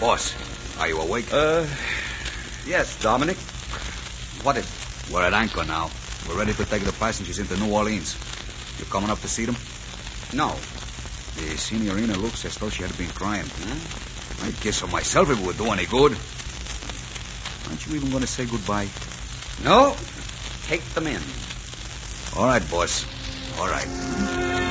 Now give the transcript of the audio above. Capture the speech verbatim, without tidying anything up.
Boss, are you awake? Uh, yes, Dominic. What is... We're at anchor now. We're ready to take the passengers into New Orleans. You coming up to see them? No. The Signorina looks as though she had been crying. Huh? I'd kiss her myself if it would do any good. Aren't you even going to say goodbye? No. Take them in. All right, boss. All right.